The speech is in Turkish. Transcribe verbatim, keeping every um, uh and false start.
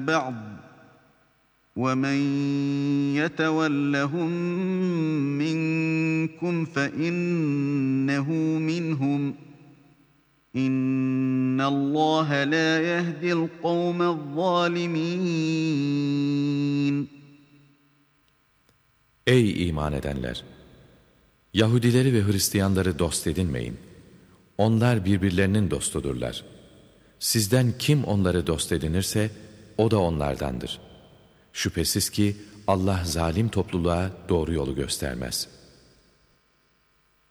بَعْضٍ وَمَنْ يَتَوَلَّهُمْ مِنْكُمْ فَإِنَّهُ مِنْهُمْ İnna Allah la yehdil kavmez zalimin. Ey iman edenler! Yahudileri ve Hristiyanları dost edinmeyin. Onlar birbirlerinin dostudurlar. Sizden kim onları dost edinirse o da onlardandır. Şüphesiz ki Allah zalim topluluğa doğru yolu göstermez.